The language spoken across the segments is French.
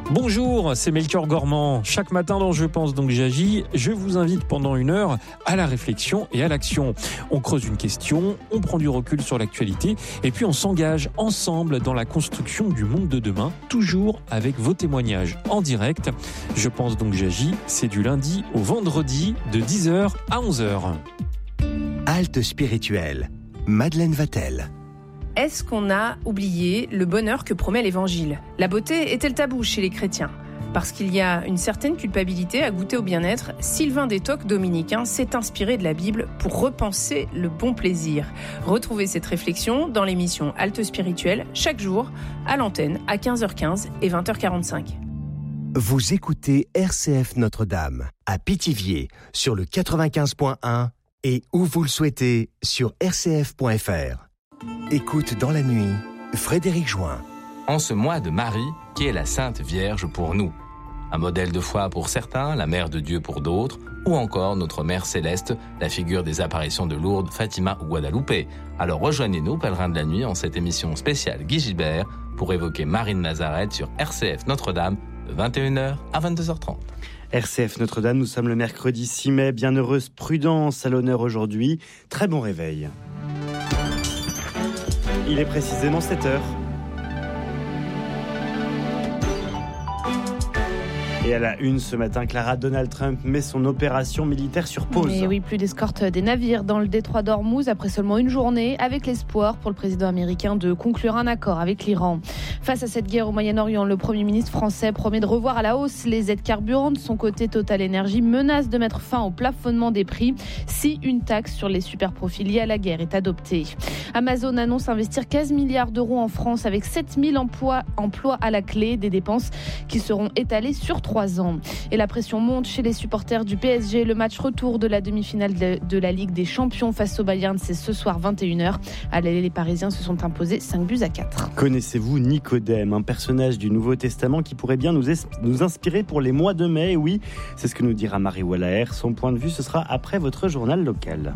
Bonjour, c'est Melchior Gormand. Chaque matin dans Je pense donc j'agis, je vous invite pendant 1 heure à la réflexion et à l'action. On creuse une question, on prend du recul sur l'actualité et puis on s'engage ensemble dans la construction du monde de demain, toujours avec vos témoignages en direct. Je pense donc j'agis, c'est du lundi au vendredi de 10h à 11h. Halte spirituelle, Madeleine Vatel. Est-ce qu'on a oublié le bonheur que promet l'Évangile ? La beauté est-elle tabou chez les chrétiens ? Parce qu'il y a une certaine culpabilité à goûter au bien-être, Sylvain Détoc, dominicain, s'est inspiré de la Bible pour repenser le bon plaisir. Retrouvez cette réflexion dans l'émission Halte spirituelle, chaque jour, à l'antenne, à 15h15 et 20h45. Vous écoutez RCF Notre-Dame, à Pithiviers, sur le 95.1 et où vous le souhaitez, sur rcf.fr. Écoute dans la nuit, Frédéric Join. En ce mois de Marie, qui est la Sainte Vierge pour nous. Un modèle de foi pour certains, la Mère de Dieu pour d'autres, ou encore notre Mère Céleste, la figure des apparitions de Lourdes, Fatima ou Guadalupe. Alors rejoignez-nous, pèlerins de la nuit, en cette émission spéciale Guy Gilbert, pour évoquer Marie de Nazareth sur RCF Notre-Dame, de 21h à 22h30. RCF Notre-Dame, nous sommes le mercredi 6 mai, bienheureuse prudence à l'honneur aujourd'hui. Très bon réveil. Il est précisément 7h. Et à la une ce matin, Clara, Donald Trump met son opération militaire sur pause. Et oui, plus d'escorte des navires dans le détroit d'Ormuz après seulement une journée, avec l'espoir pour le président américain de conclure un accord avec l'Iran. Face à cette guerre au Moyen-Orient, le Premier ministre français promet de revoir à la hausse les aides carburant. De son côté, Total Energy menace de mettre fin au plafonnement des prix si une taxe sur les superprofits liés à la guerre est adoptée. Amazon annonce investir 15 milliards d'euros en France avec 7000 emplois à la clé, des dépenses qui seront étalées sur 3 ans. Et la pression monte chez les supporters du PSG. Le match retour de la demi-finale de la Ligue des Champions face au Bayern, c'est ce soir 21h. À l'aller, les Parisiens se sont imposés 5-4. Connaissez-vous Nicodème, un personnage du Nouveau Testament qui pourrait bien nous inspirer pour les mois de mai ? Oui, c'est ce que nous dira Marie Wallaer. Son point de vue, ce sera après votre journal local.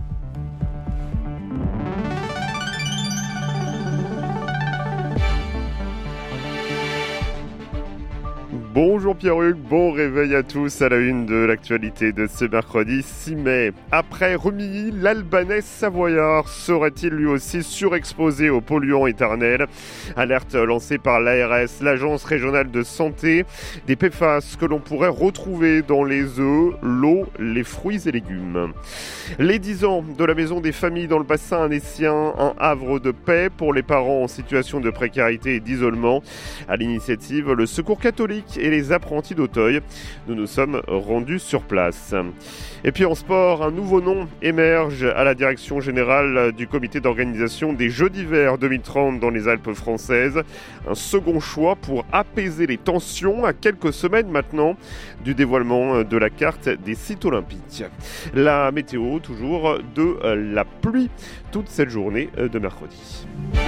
Bonjour Pierre-Hugues, bon réveil à tous à la une de l'actualité de ce mercredi 6 mai. Après Rumilly, l'Albanais savoyard serait-il lui aussi surexposé aux polluants éternels ? Alerte lancée par l'ARS, l'Agence régionale de santé, des PFAS que l'on pourrait retrouver dans les œufs, l'eau, les fruits et légumes. Les 10 ans de la maison des familles dans le bassin annécien, un havre de paix pour les parents en situation de précarité et d'isolement. À l'initiative, le Secours catholique et les apprentis d'Auteuil. Nous nous sommes rendus sur place. Et puis en sport, un nouveau nom émerge à la direction générale du comité d'organisation des Jeux d'hiver 2030 dans les Alpes françaises. Un second choix pour apaiser les tensions à quelques semaines maintenant du dévoilement de la carte des sites olympiques. La météo, toujours de la pluie toute cette journée de mercredi.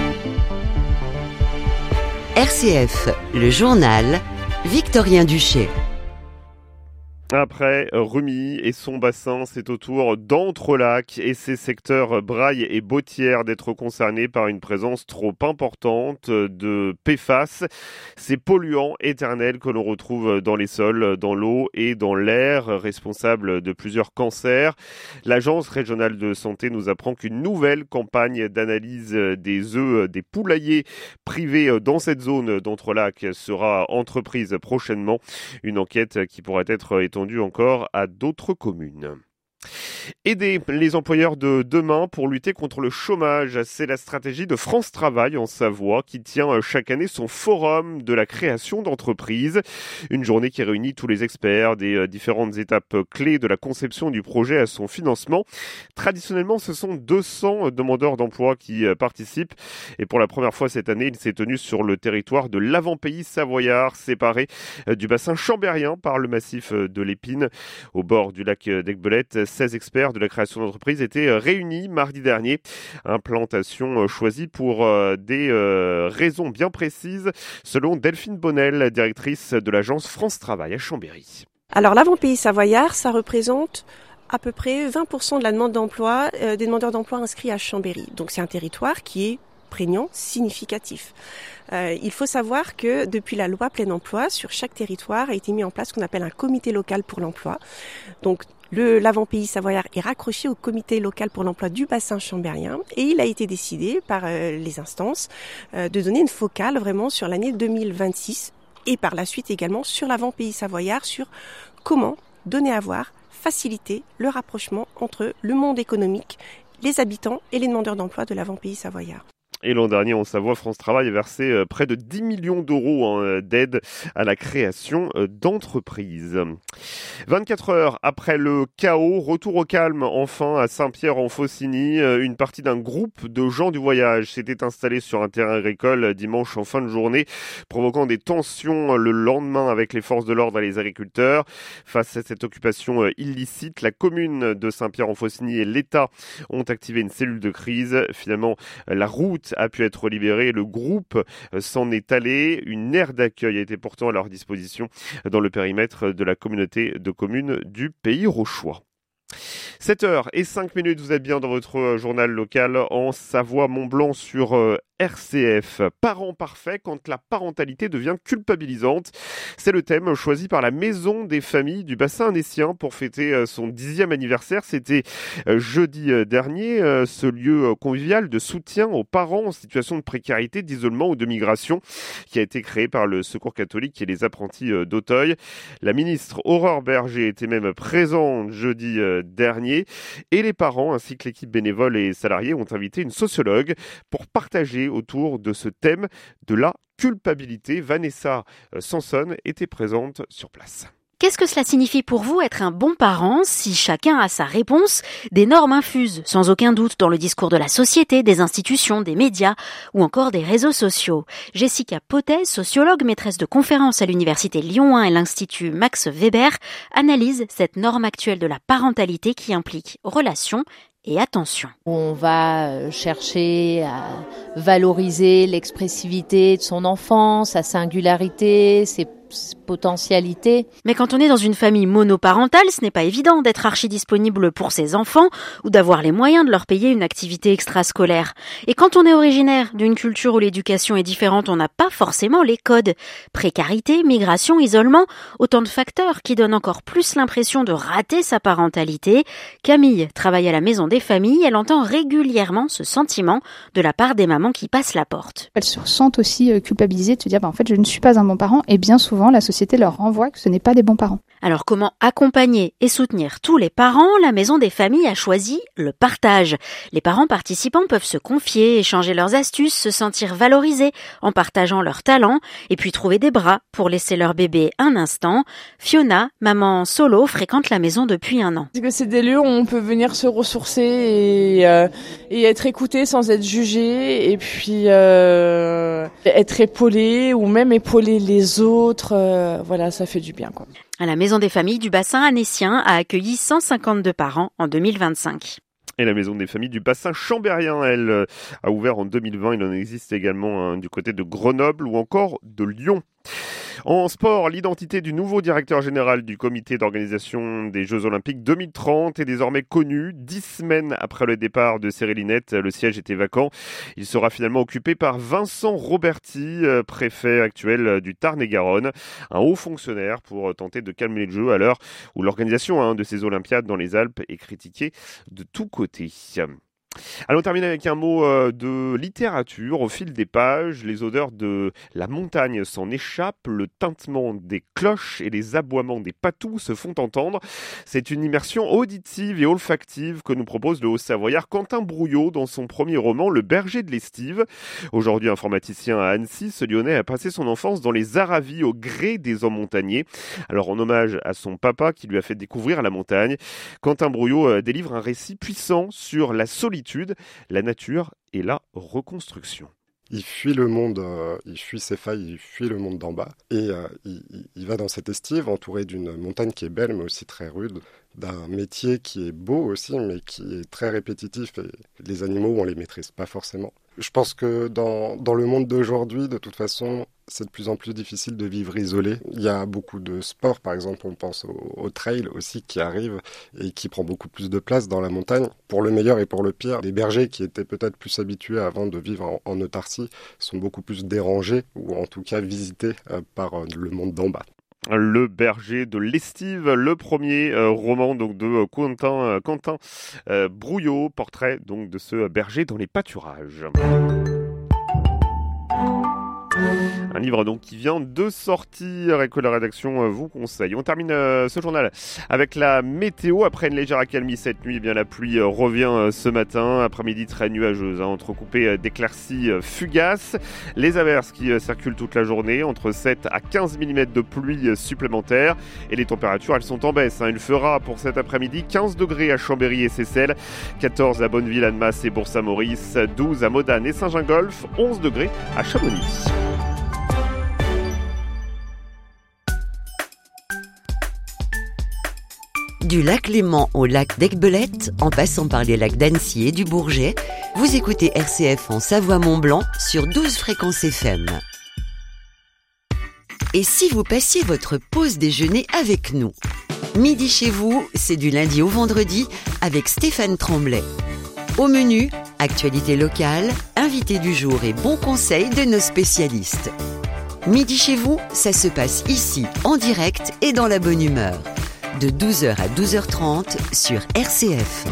RCF, le journal Victorien Duché. Après Rumilly et son bassin, c'est au tour d'Entrelacs et ses secteurs Braille et Bautières d'être concernés par une présence trop importante de PFAS, ces polluants éternels que l'on retrouve dans les sols, dans l'eau et dans l'air, responsables de plusieurs cancers. L'Agence régionale de santé nous apprend qu'une nouvelle campagne d'analyse des œufs des poulaillers privés dans cette zone d'Entrelacs sera entreprise prochainement. Une enquête qui pourrait être étendue encore à d'autres communes. Aider les employeurs de demain pour lutter contre le chômage, c'est la stratégie de France Travail en Savoie qui tient chaque année son forum de la création d'entreprises. Une journée qui réunit tous les experts des différentes étapes clés de la conception du projet à son financement. Traditionnellement, ce sont 200 demandeurs d'emploi qui participent et pour la première fois cette année, il s'est tenu sur le territoire de l'avant-pays savoyard, séparé du bassin chambérien par le massif de l'Épine. Au bord du lac d'Aiguebelette, 16 experts de la création d'entreprise étaient réunis mardi dernier. Implantation choisie pour des raisons bien précises, selon Delphine Bonnel, directrice de l'agence France Travail à Chambéry. Alors l'avant-pays savoyard, ça représente à peu près 20% de la demande d'emploi, des demandeurs d'emploi inscrits à Chambéry. Donc c'est un territoire qui est prégnant, significatif. Il faut savoir que depuis la loi plein emploi, sur chaque territoire a été mis en place ce qu'on appelle un comité local pour l'emploi. Donc l'avant-pays savoyard est raccroché au comité local pour l'emploi du bassin chambérien et il a été décidé par les instances de donner une focale vraiment sur l'année 2026 et par la suite également sur l'avant-pays savoyard, sur comment donner à voir, faciliter le rapprochement entre le monde économique, les habitants et les demandeurs d'emploi de l'avant-pays savoyard. Et l'an dernier, en Savoie, France Travail a versé près de 10 millions d'euros d'aide à la création d'entreprises. 24 heures après le chaos, retour au calme enfin à Saint-Pierre-en-Faucigny. Une partie d'un groupe de gens du voyage s'était installé sur un terrain agricole dimanche en fin de journée, provoquant des tensions le lendemain avec les forces de l'ordre et les agriculteurs. Face à cette occupation illicite, la commune de Saint-Pierre-en-Faucigny et l'État ont activé une cellule de crise. Finalement, la route a pu être libérée. Le groupe s'en est allé. Une aire d'accueil a été pourtant à leur disposition dans le périmètre de la communauté de communes du Pays Rochois. 7h05, vous êtes bien dans votre journal local en Savoie-Mont-Blanc sur RCF. Parents parfaits quand la parentalité devient culpabilisante. C'est le thème choisi par la Maison des familles du bassin annécien pour fêter son 10e anniversaire. C'était jeudi dernier, ce lieu convivial de soutien aux parents en situation de précarité, d'isolement ou de migration qui a été créé par le Secours catholique et les apprentis d'Auteuil. La ministre Aurore Berger était même présente jeudi dernier et les parents ainsi que l'équipe bénévole et salariés ont invité une sociologue pour partager autour de ce thème de la culpabilité. Vanessa Sanson était présente sur place. Qu'est-ce que cela signifie pour vous être un bon parent? Si chacun a sa réponse, des normes infusent sans aucun doute dans le discours de la société, des institutions, des médias ou encore des réseaux sociaux. Jessica Potet, sociologue, maîtresse de conférences à l'université Lyon 1 et l'Institut Max Weber, analyse cette norme actuelle de la parentalité qui implique relations et attention. On va chercher à valoriser l'expressivité de son enfant, sa singularité, ses potentialités. Mais quand on est dans une famille monoparentale, ce n'est pas évident d'être archi-disponible pour ses enfants ou d'avoir les moyens de leur payer une activité extrascolaire. Et quand on est originaire d'une culture où l'éducation est différente, on n'a pas forcément les codes. Précarité, migration, isolement, autant de facteurs qui donnent encore plus l'impression de rater sa parentalité. Camille travaille à la Maison des familles, elle entend régulièrement ce sentiment de la part des mamans qui passent la porte. Elles se ressentent aussi culpabilisées de se dire en fait je ne suis pas un bon parent et bien souvent la société leur renvoie que ce n'est pas des bons parents. Alors comment accompagner et soutenir tous les parents? La Maison des familles a choisi le partage. Les parents participants peuvent se confier, échanger leurs astuces, se sentir valorisés en partageant leurs talents et puis trouver des bras pour laisser leur bébé un instant. Fiona, maman solo, fréquente la maison depuis 1 an. C'est des lieux où on peut venir se ressourcer et être écouté sans être jugé et puis être épaulé ou même épauler les autres. Voilà, ça fait du bien, quoi. À la Maison des familles du bassin annécien a accueilli 152 parents en 2025. Et la Maison des familles du bassin chambérien, elle, a ouvert en 2020. Il en existe également du côté de Grenoble ou encore de Lyon. En sport, l'identité du nouveau directeur général du comité d'organisation des Jeux Olympiques 2030 est désormais connue. 10 semaines après le départ de Cyril Linette, le siège était vacant. Il sera finalement occupé par Vincent Roberti, préfet actuel du Tarn-et-Garonne, un haut fonctionnaire pour tenter de calmer le jeu à l'heure où l'organisation de ces Olympiades dans les Alpes est critiquée de tous côtés. Allons terminer avec un mot de littérature. Au fil des pages, les odeurs de la montagne s'en échappent, le tintement des cloches et les aboiements des patous se font entendre. C'est une immersion auditive et olfactive que nous propose le Haut-Savoyard Quentin Brouillot dans son premier roman Le Berger de l'Estive. Aujourd'hui informaticien à Annecy, ce Lyonnais a passé son enfance dans les Aravis au gré des hommes montagnés. Alors en hommage à son papa qui lui a fait découvrir la montagne, Quentin Brouillot délivre un récit puissant sur la solitude, la nature et la reconstruction. Il fuit le monde, il fuit ses failles, il fuit le monde d'en bas. Et il va dans cette estive entouré d'une montagne qui est belle mais aussi très rude, d'un métier qui est beau aussi mais qui est très répétitif et les animaux on les maîtrise pas forcément. Je pense que dans le monde d'aujourd'hui, de toute façon, c'est de plus en plus difficile de vivre isolé. Il y a beaucoup de sports, par exemple, on pense au trail aussi qui arrive et qui prend beaucoup plus de place dans la montagne, pour le meilleur et pour le pire. Les bergers qui étaient peut-être plus habitués avant de vivre en autarcie sont beaucoup plus dérangés ou en tout cas visités par le monde d'en bas. Le berger de l'Estive, le premier roman donc de Quentin Brouillot, portrait donc de ce berger dans les pâturages. Un livre donc qui vient de sortir et que la rédaction vous conseille. On termine ce journal avec la météo. Après une légère accalmie cette nuit, eh bien la pluie revient ce matin. Après-midi très nuageuse, entrecoupée d'éclaircies fugaces. Les averses qui circulent toute la journée, entre 7 à 15 mm de pluie supplémentaire. Et les températures, elles sont en baisse. Il fera pour cet après-midi 15 degrés à Chambéry et Seyssel, 14 à Bonneville, Annemasse et Bourg-Saint-Maurice, 12 à Modane et Saint-Gingolph, 11 degrés à Chamonix. Du lac Léman au lac d'Aiguebelette, en passant par les lacs d'Annecy et du Bourget, vous écoutez RCF en Savoie-Mont-Blanc sur 12 fréquences FM. Et si vous passiez votre pause déjeuner avec nous ? Midi chez vous, c'est du lundi au vendredi avec Stéphane Tremblay. Au menu, actualité locale, invité du jour et bons conseils de nos spécialistes. Midi chez vous, ça se passe ici, en direct et dans la bonne humeur. De 12h à 12h30 sur RCF.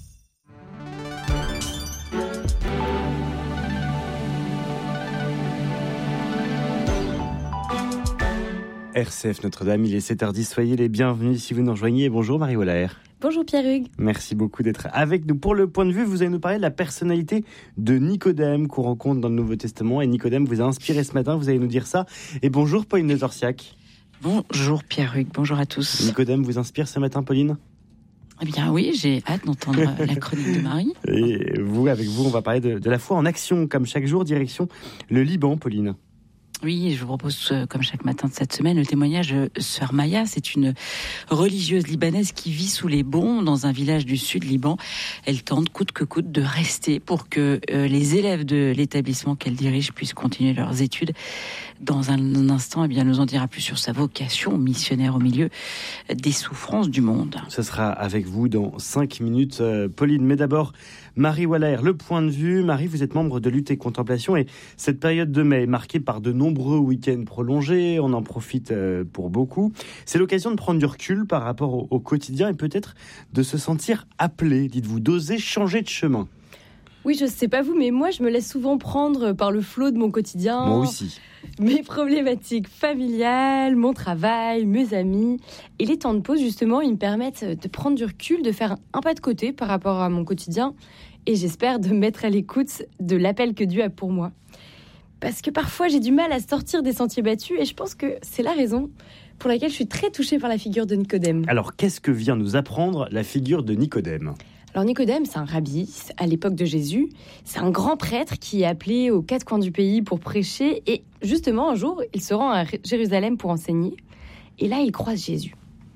RCF Notre-Dame, il est 7h10, soyez les bienvenus si vous nous rejoignez. Bonjour Marie Wallaert. Bonjour Pierre-Hugues. Merci beaucoup d'être avec nous. Pour le point de vue, vous allez nous parler de la personnalité de Nicodème qu'on rencontre dans le Nouveau Testament. Et Nicodème vous a inspiré ce matin, vous allez nous dire ça. Et bonjour Pauline de Torsiac. Bonjour Pierre-Hugues, bonjour à tous. Nicodème vous inspire ce matin, Pauline ? Eh bien oui, j'ai hâte d'entendre la chronique de Marie. Et vous, avec vous, on va parler de la foi en action, comme chaque jour, direction le Liban, Pauline. Oui, je vous propose, comme chaque matin de cette semaine, le témoignage de Sœur Maya. C'est une religieuse libanaise qui vit sous les bombes dans un village du sud Liban. Elle tente coûte que coûte de rester pour que les élèves de l'établissement qu'elle dirige puissent continuer leurs études. Dans un instant, eh bien, elle nous en dira plus sur sa vocation missionnaire au milieu des souffrances du monde. Ce sera avec vous dans 5 minutes, Pauline. Mais d'abord, Marie Wallaert, le point de vue. Marie, vous êtes membre de Lutte et Contemplation et cette période de mai est marquée par de nombreux week-ends prolongés. On en profite pour beaucoup. C'est l'occasion de prendre du recul par rapport au quotidien et peut-être de se sentir appelé, dites-vous, d'oser changer de chemin. Oui, je sais pas vous, mais moi, je me laisse souvent prendre par le flot de mon quotidien. Moi aussi. Mes problématiques familiales, mon travail, mes amis. Et les temps de pause, justement, ils me permettent de prendre du recul, de faire un pas de côté par rapport à mon quotidien. Et j'espère de me mettre à l'écoute de l'appel que Dieu a pour moi. Parce que parfois, j'ai du mal à sortir des sentiers battus. Et je pense que c'est la raison pour laquelle je suis très touchée par la figure de Nicodème. Alors, qu'est-ce que vient nous apprendre la figure de Nicodème ? Alors Nicodème, c'est un rabbi à l'époque de Jésus. C'est un grand prêtre qui est appelé aux 4 coins du pays pour prêcher. Et justement, un jour, il se rend à Jérusalem pour enseigner. Et là, il croise Jésus.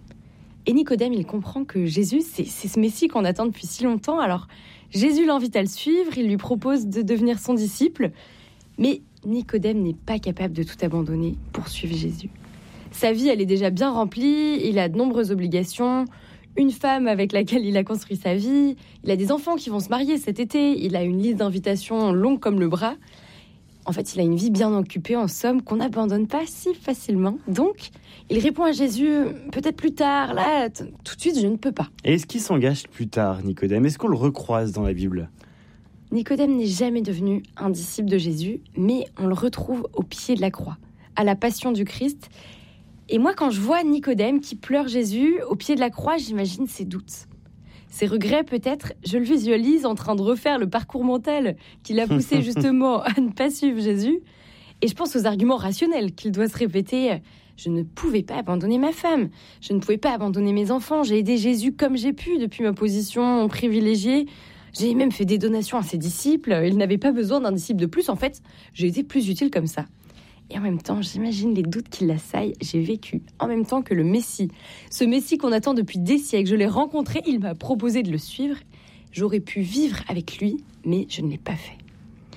Et Nicodème, il comprend que Jésus, c'est ce Messie qu'on attend depuis si longtemps. Alors, Jésus l'invite à le suivre. Il lui propose de devenir son disciple. Mais Nicodème n'est pas capable de tout abandonner pour suivre Jésus. Sa vie, elle est déjà bien remplie. Il a de nombreuses obligations. Une femme avec laquelle il a construit sa vie. Il a des enfants qui vont se marier cet été. Il a une liste d'invitations longue comme le bras. En fait, il a une vie bien occupée, en somme, qu'on n'abandonne pas si facilement. Donc, il répond à Jésus, peut-être plus tard. Là, tout de suite, je ne peux pas. Et est-ce qu'il s'engage plus tard, Nicodème ? Est-ce qu'on le recroise dans la Bible ? Nicodème n'est jamais devenu un disciple de Jésus, mais on le retrouve au pied de la croix, à la passion du Christ. Et moi, quand je vois Nicodème qui pleure Jésus au pied de la croix, j'imagine ses doutes. Ses regrets, peut-être, je le visualise en train de refaire le parcours mental qui l'a poussé justement à ne pas suivre Jésus. Et je pense aux arguments rationnels qu'il doit se répéter. Je ne pouvais pas abandonner ma femme. Je ne pouvais pas abandonner mes enfants. J'ai aidé Jésus comme j'ai pu depuis ma position privilégiée. J'ai même fait des donations à ses disciples. Il n'avait pas besoin d'un disciple de plus. En fait, j'ai été plus utile comme ça. Et en même temps, j'imagine les doutes qui l'assaillent. J'ai vécu en même temps que le Messie. Ce Messie qu'on attend depuis des siècles. Je l'ai rencontré, il m'a proposé de le suivre. J'aurais pu vivre avec lui, mais je ne l'ai pas fait.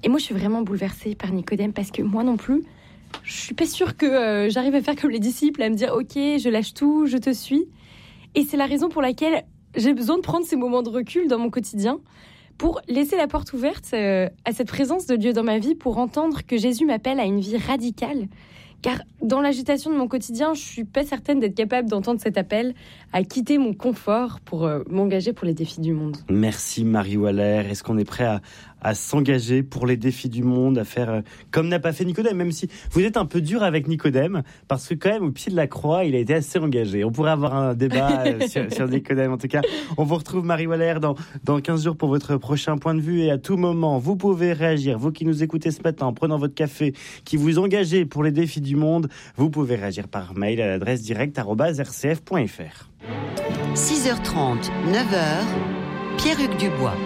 Et moi, je suis vraiment bouleversée par Nicodème parce que moi non plus, je suis pas sûre que j'arrive à faire comme les disciples, à me dire « Ok, je lâche tout, je te suis ». Et c'est la raison pour laquelle j'ai besoin de prendre ces moments de recul dans mon quotidien pour laisser la porte ouverte à cette présence de Dieu dans ma vie, pour entendre que Jésus m'appelle à une vie radicale. Car dans l'agitation de mon quotidien, je ne suis pas certaine d'être capable d'entendre cet appel à quitter mon confort pour m'engager pour les défis du monde. Merci Marie Waller. Est-ce qu'on est prêt à s'engager pour les défis du monde, à faire comme n'a pas fait Nicodème, même si vous êtes un peu dur avec Nicodème, parce que quand même au pied de la croix, il a été assez engagé. On pourrait avoir un débat sur Nicodème. En tout cas, on vous retrouve Marie Waller dans 15 jours pour votre prochain point de vue, et à tout moment, vous pouvez réagir. Vous qui nous écoutez ce matin en prenant votre café, qui vous engagez pour les défis du monde, vous pouvez réagir par mail à l'adresse direct@rcf.fr. 6h30, 9h, Pierre-Hugues Dubois.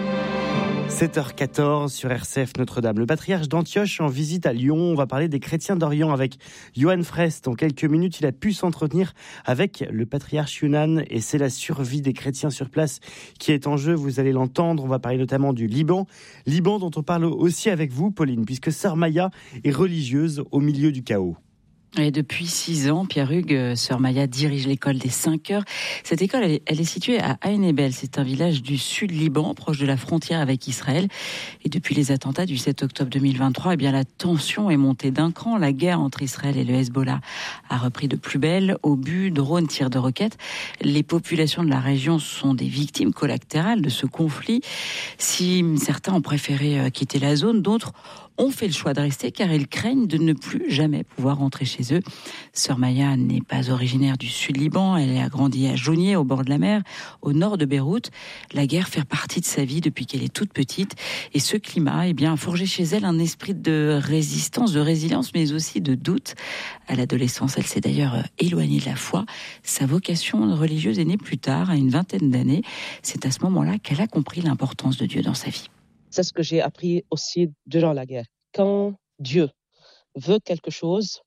7h14 sur RCF Notre-Dame. Le patriarche d'Antioche en visite à Lyon. On va parler des chrétiens d'Orient avec Johan Frest. En quelques minutes, il a pu s'entretenir avec le patriarche Younan, et c'est la survie des chrétiens sur place qui est en jeu. Vous allez l'entendre. On va parler notamment du Liban. Liban dont on parle aussi avec vous, Pauline, puisque Sœur Maya est religieuse au milieu du chaos. Et depuis 6 ans, Pierre-Hugues, Sœur Maya dirige l'école des 5 heures. Cette école, elle est située à Ain el-Bel. C'est un village du sud Liban, proche de la frontière avec Israël. Et depuis les attentats du 7 octobre 2023, la tension est montée d'un cran. La guerre entre Israël et le Hezbollah a repris de plus belle. Obus, drones, tirs de roquettes. Les populations de la région sont des victimes collatérales de ce conflit. Si certains ont préféré quitter la zone, d'autres ont fait le choix de rester car ils craignent de ne plus jamais pouvoir rentrer chez eux. Sœur Maya n'est pas originaire du sud Liban, elle a grandi à Jounieh, au bord de la mer, au nord de Beyrouth. La guerre fait partie de sa vie depuis qu'elle est toute petite, et ce climat a forgé chez elle un esprit de résistance, de résilience, mais aussi de doute. À l'adolescence, elle s'est d'ailleurs éloignée de la foi. Sa vocation religieuse est née plus tard, à une vingtaine d'années. C'est à ce moment-là qu'elle a compris l'importance de Dieu dans sa vie. C'est ce que j'ai appris aussi durant la guerre. Quand Dieu veut quelque chose,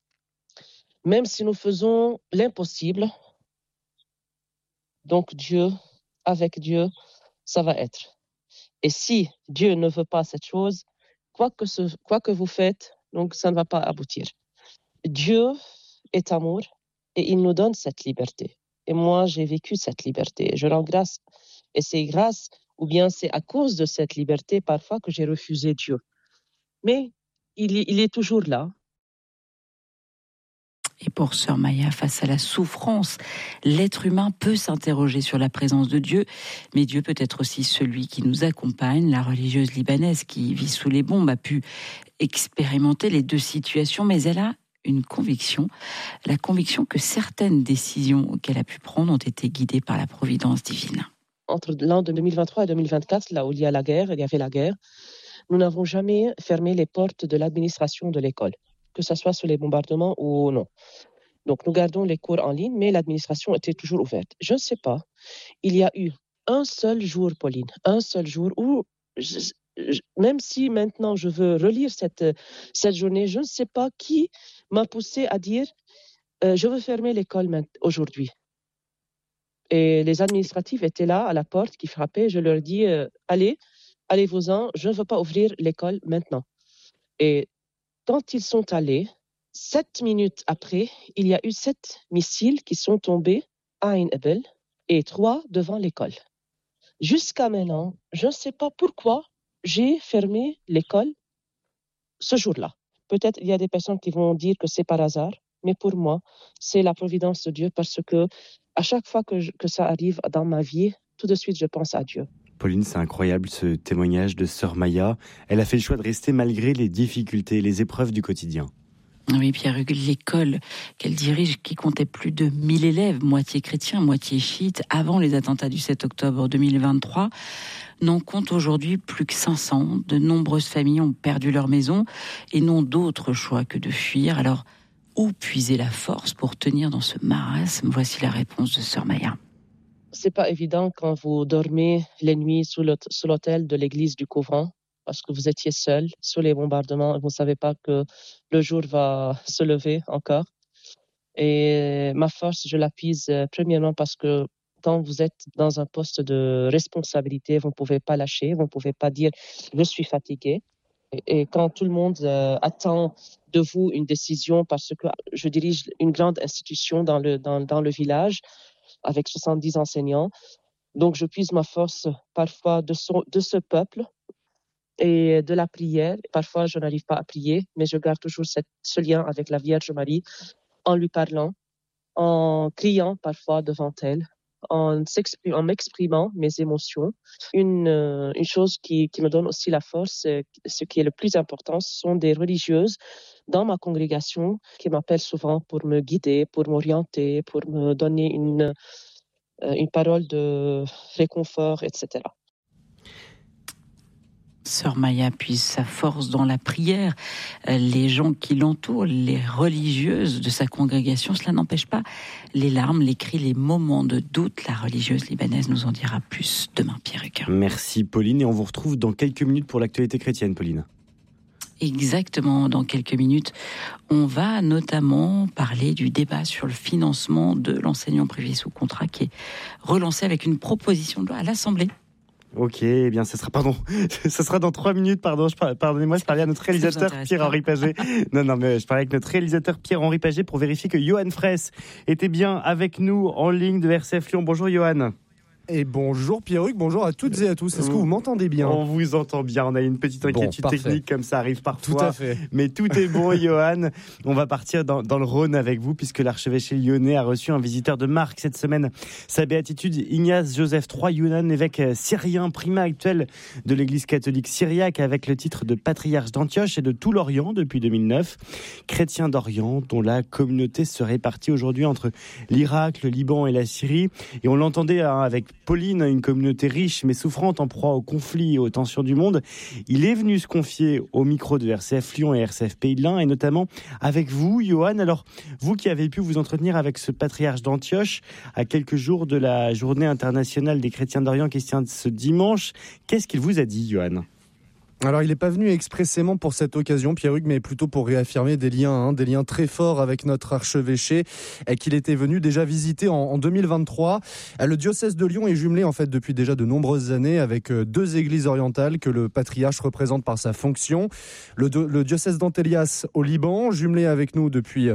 même si nous faisons l'impossible, donc avec Dieu, ça va être. Et si Dieu ne veut pas cette chose, quoi que vous faites, donc ça ne va pas aboutir. Dieu est amour et il nous donne cette liberté. Et moi, j'ai vécu cette liberté. Je rends grâce. Et c'est grâce, ou bien c'est à cause de cette liberté parfois que j'ai refusé Dieu. Mais il est toujours là. Et pour Sœur Maya, face à la souffrance, l'être humain peut s'interroger sur la présence de Dieu, mais Dieu peut être aussi celui qui nous accompagne. La religieuse libanaise qui vit sous les bombes a pu expérimenter les deux situations, mais elle a une conviction, la conviction que certaines décisions qu'elle a pu prendre ont été guidées par la providence divine. Entre l'an 2023 et 2024, là où il y avait la guerre, nous n'avons jamais fermé les portes de l'administration de l'école, que ce soit sur les bombardements ou non. Donc nous gardons les cours en ligne, mais l'administration était toujours ouverte. Je ne sais pas, il y a eu un seul jour, Pauline, un seul jour où, même si maintenant je veux relire cette journée, je ne sais pas qui m'a poussé à dire je veux fermer l'école aujourd'hui. Et les administratifs étaient là à la porte qui frappaient. Je leur dis allez-vous-en, je ne veux pas ouvrir l'école maintenant. Et quand ils sont allés, 7 minutes après, il y a eu 7 missiles qui sont tombés à Ain el-Bel et 3 devant l'école. Jusqu'à maintenant, je ne sais pas pourquoi j'ai fermé l'école ce jour-là. Peut-être il y a des personnes qui vont dire que c'est par hasard, mais pour moi, c'est la providence de Dieu parce que à chaque fois que ça arrive dans ma vie, tout de suite, je pense à Dieu. Pauline, c'est incroyable ce témoignage de Sœur Maya. Elle a fait le choix de rester malgré les difficultés, les épreuves du quotidien. Oui, Pierre-Hugues, l'école qu'elle dirige, qui comptait plus de 1000 élèves, moitié chrétiens, moitié chiites, avant les attentats du 7 octobre 2023, n'en compte aujourd'hui plus que 500. De nombreuses familles ont perdu leur maison et n'ont d'autre choix que de fuir. Alors, où puiser la force pour tenir dans ce marasme? Voici la réponse de Sœur Maya. C'est pas évident quand vous dormez les nuits sous l'autel de l'église du couvent, parce que vous étiez seul sous les bombardements et vous ne savez pas que le jour va se lever encore. Et ma force, je la puise premièrement parce que quand vous êtes dans un poste de responsabilité, vous ne pouvez pas lâcher, vous ne pouvez pas dire « je suis fatigué ». Et quand tout le monde attend de vous une décision, parce que je dirige une grande institution dans le village avec 70 enseignants, donc je puise ma force parfois de ce peuple et de la prière. Parfois, je n'arrive pas à prier, mais je garde toujours ce lien avec la Vierge Marie en lui parlant, en criant parfois devant elle, en m'exprimant mes émotions. Une chose qui me donne aussi la force, ce qui est le plus important, ce sont des religieuses dans ma congrégation qui m'appellent souvent pour me guider, pour m'orienter, pour me donner une parole de réconfort, etc. Sœur Maya puise sa force dans la prière. Les gens qui l'entourent, les religieuses de sa congrégation, cela n'empêche pas les larmes, les cris, les moments de doute. La religieuse libanaise nous en dira plus demain, Pierruc. Merci Pauline, et on vous retrouve dans quelques minutes pour l'actualité chrétienne, Pauline. Exactement, dans quelques minutes, on va notamment parler du débat sur le financement de l'enseignement privé sous contrat qui est relancé avec une proposition de loi à l'Assemblée. Ok, eh bien, ce sera dans 3 minutes, pardonnez-moi, je parlais à notre réalisateur Pierre-Henri Paget. Non, mais je parlais avec notre réalisateur Pierre-Henri Paget pour vérifier que Johan Fraisse était bien avec nous en ligne de RCF Lyon. Bonjour Johan. Et bonjour Pierruc, bonjour à toutes et à tous. Est-ce que vous m'entendez bien ? On vous entend bien, on a une petite inquiétude technique comme ça arrive parfois. Tout à fait. Mais tout est bon Johan. On va partir dans le Rhône avec vous puisque l'archevêché lyonnais a reçu un visiteur de marque cette semaine. Sa béatitude, Ignace Joseph III Younan, évêque syrien, primat actuel de l'église catholique syriaque avec le titre de patriarche d'Antioche et de tout l'Orient depuis 2009. Chrétien d'Orient dont la communauté se répartit aujourd'hui entre l'Irak, le Liban et la Syrie. Et on l'entendait avec Pauline, une communauté riche mais souffrante en proie aux conflits et aux tensions du monde. Il est venu se confier au micro de RCF Lyon et RCF Pays de l'Ain et notamment avec vous, Johan. Alors, vous qui avez pu vous entretenir avec ce patriarche d'Antioche à quelques jours de la journée internationale des chrétiens d'Orient qui se tient ce dimanche, qu'est-ce qu'il vous a dit, Johan ? Alors, il n'est pas venu expressément pour cette occasion, Pierruc, mais plutôt pour réaffirmer des liens très forts avec notre archevêché qu'il était venu déjà visiter en 2023. Le diocèse de Lyon est jumelé en fait depuis déjà de nombreuses années avec 2 églises orientales que le patriarche représente par sa fonction. Le diocèse d'Antélias au Liban, jumelé avec nous depuis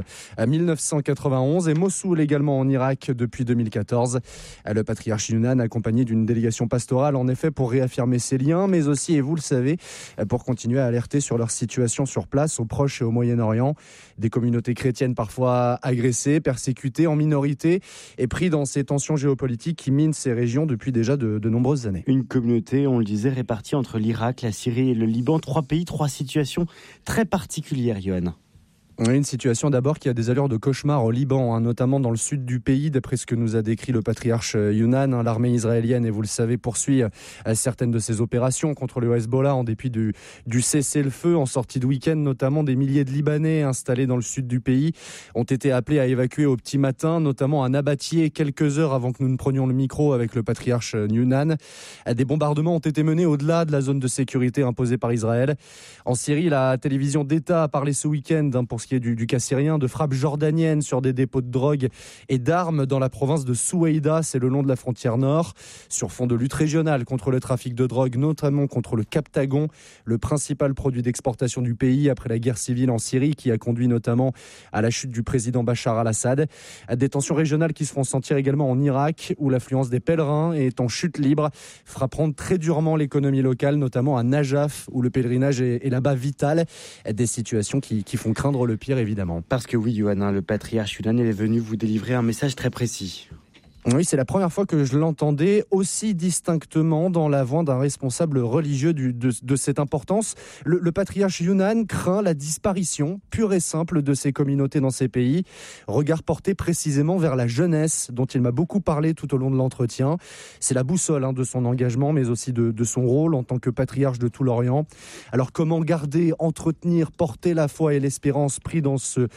1991, et Mossoul également en Irak depuis 2014. Le patriarche Younan accompagné d'une délégation pastorale en effet pour réaffirmer ces liens, mais aussi, et vous le savez, pour continuer à alerter sur leur situation sur place au Proche et au Moyen-Orient. Des communautés chrétiennes parfois agressées, persécutées en minorité et pris dans ces tensions géopolitiques qui minent ces régions depuis déjà de nombreuses années. Une communauté, on le disait, répartie entre l'Irak, la Syrie et le Liban. 3 pays, 3 situations très particulières, Johan. Une situation d'abord qui a des allures de cauchemar au Liban, notamment dans le sud du pays, d'après ce que nous a décrit le patriarche Younan. L'armée israélienne, et vous le savez, poursuit certaines de ses opérations contre le Hezbollah en dépit du cessez-le-feu. En sortie de week-end, notamment des milliers de Libanais installés dans le sud du pays ont été appelés à évacuer au petit matin, notamment à Nabatieh, quelques heures avant que nous ne prenions le micro avec le patriarche Younan. Des bombardements ont été menés au-delà de la zone de sécurité imposée par Israël. En Syrie, la télévision d'État a parlé ce week-end pour ce qui est du cas syrien, de frappes jordaniennes sur des dépôts de drogue et d'armes dans la province de Soueïda, c'est le long de la frontière nord, sur fond de lutte régionale contre le trafic de drogue, notamment contre le Captagon, le principal produit d'exportation du pays après la guerre civile en Syrie qui a conduit notamment à la chute du président Bachar al-Assad. Des tensions régionales qui se font sentir également en Irak, où l'affluence des pèlerins est en chute libre, frapperont très durement l'économie locale, notamment à Najaf, où le pèlerinage est là-bas vital. Des situations qui font craindre le pire, évidemment. Parce que oui, Johan, le patriarche Younan est venu vous délivrer un message très précis. Oui, c'est la première fois que je l'entendais aussi distinctement dans la voix d'un responsable religieux de cette importance. Le patriarche Younan craint la disparition pure et simple de ces communautés dans ces pays. Regard porté précisément vers la jeunesse, dont il m'a beaucoup parlé tout au long de l'entretien. C'est la boussole de son engagement, mais aussi de son rôle en tant que patriarche de tout l'Orient. Alors comment garder, entretenir, porter la foi et l'espérance pris dans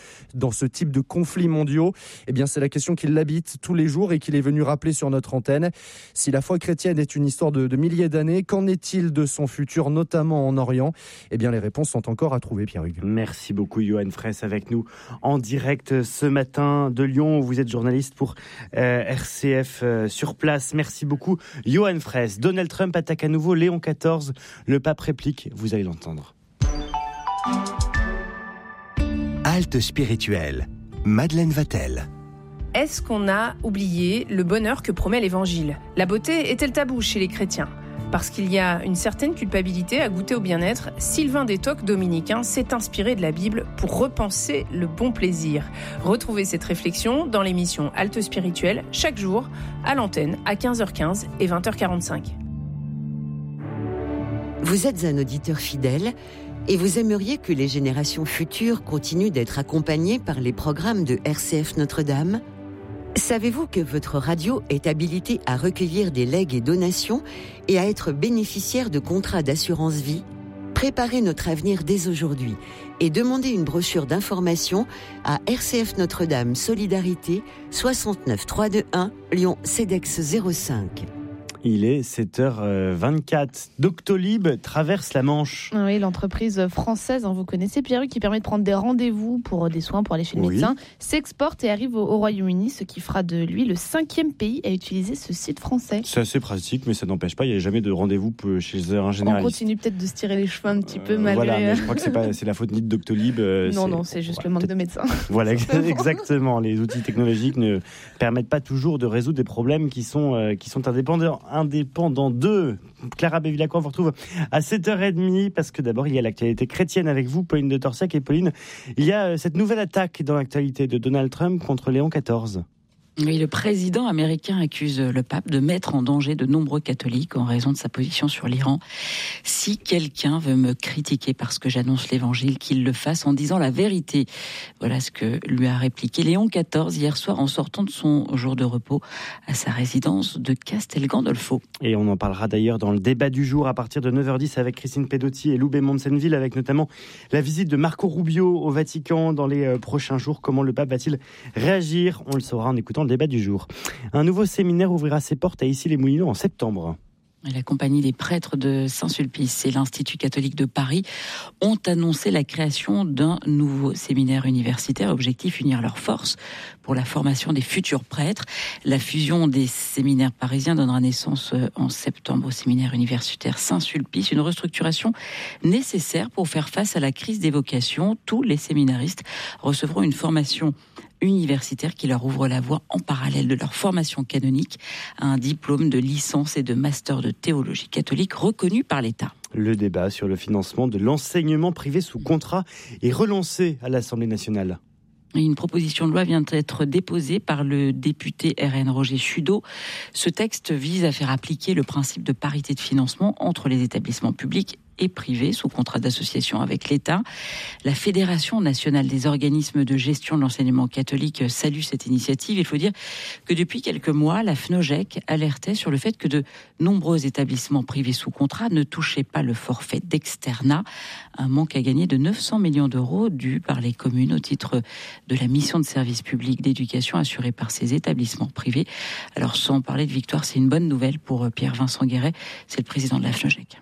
ce type de conflits mondiaux ? Eh bien, c'est la question qui l'habite tous les jours et qu'il est venu rappeler sur notre antenne. Si la foi chrétienne est une histoire de milliers d'années, qu'en est-il de son futur, notamment en Orient ? Eh bien, les réponses sont encore à trouver, Pierre-Hugues. Merci beaucoup, Johan Fraisse, avec nous en direct ce matin de Lyon. Vous êtes journaliste pour RCF sur place. Merci beaucoup, Johan Fraisse. Donald Trump attaque à nouveau Léon XIV. Le pape réplique, vous allez l'entendre. Halte spirituelle. Madeleine Vatel. Est-ce qu'on a oublié le bonheur que promet l'Évangile ? La beauté est-elle tabou chez les chrétiens ? Parce qu'il y a une certaine culpabilité à goûter au bien-être, Sylvain Détoc, dominicain, s'est inspiré de la Bible pour repenser le bon plaisir. Retrouvez cette réflexion dans l'émission Halte spirituelle, chaque jour, à l'antenne, à 15h15 et 20h45. Vous êtes un auditeur fidèle et vous aimeriez que les générations futures continuent d'être accompagnées par les programmes de RCF Notre-Dame ? Savez-vous que votre radio est habilitée à recueillir des legs et donations et à être bénéficiaire de contrats d'assurance vie ? Préparez notre avenir dès aujourd'hui et demandez une brochure d'information à RCF Notre-Dame Solidarité 69 321 Lyon CEDEX 05. Il est 7h24. Doctolib traverse la Manche. Oui, l'entreprise française, vous connaissez Pierre, qui permet de prendre des rendez-vous pour des soins, pour aller chez le médecin, s'exporte et arrive au Royaume-Uni, ce qui fera de lui le 5e pays à utiliser ce site français. C'est assez pratique, mais ça n'empêche pas, il n'y a jamais de rendez-vous chez un généraliste. On continue peut-être de se tirer les cheveux un petit peu malgré... Voilà, mais je crois que c'est la faute ni de Doctolib. Non, c'est juste le manque de médecins. Voilà, exactement. Les outils technologiques ne permettent pas toujours de résoudre des problèmes qui sont indépendants d'eux. Clara Bevilacqua, on vous retrouve à 7h30 parce que d'abord il y a l'actualité chrétienne avec vous, Pauline de Torsac. Et Pauline, il y a cette nouvelle attaque dans l'actualité de Donald Trump contre Léon XIV. Oui, le président américain accuse le pape de mettre en danger de nombreux catholiques en raison de sa position sur l'Iran. Si quelqu'un veut me critiquer parce que j'annonce l'évangile, qu'il le fasse en disant la vérité. Voilà ce que lui a répliqué Léon XIV hier soir en sortant de son jour de repos à sa résidence de Castel Gandolfo. Et on en parlera d'ailleurs dans le débat du jour à partir de 9h10 avec Christine Pedotti et Lou Bémont-Senville, avec notamment la visite de Marco Rubio au Vatican dans les prochains jours. Comment le pape va-t-il réagir ? On le saura en écoutant le débat du jour. Un nouveau séminaire ouvrira ses portes à Issy-les-Moulineaux en septembre. La compagnie des prêtres de Saint-Sulpice et l'Institut catholique de Paris ont annoncé la création d'un nouveau séminaire universitaire. Objectif, unir leurs forces pour la formation des futurs prêtres. La fusion des séminaires parisiens donnera naissance en septembre au séminaire universitaire Saint-Sulpice. Une restructuration nécessaire pour faire face à la crise des vocations. Tous les séminaristes recevront une formation universitaires qui leur ouvrent la voie en parallèle de leur formation canonique à un diplôme de licence et de master de théologie catholique reconnu par l'État. Le débat sur le financement de l'enseignement privé sous contrat est relancé à l'Assemblée nationale. Une proposition de loi vient d'être déposée par le député RN Roger Chudeau. Ce texte vise à faire appliquer le principe de parité de financement entre les établissements publics et privés sous contrat d'association avec l'État. La Fédération nationale des organismes de gestion de l'enseignement catholique salue cette initiative. Il faut dire que depuis quelques mois, la FNOGEC alertait sur le fait que de nombreux établissements privés sous contrat ne touchaient pas le forfait d'externat, un manque à gagner de 900 millions d'euros dû par les communes au titre de la mission de service public d'éducation assurée par ces établissements privés. Alors sans parler de victoire, c'est une bonne nouvelle pour Pierre-Vincent Guéret, c'est le président de la FNOGEC.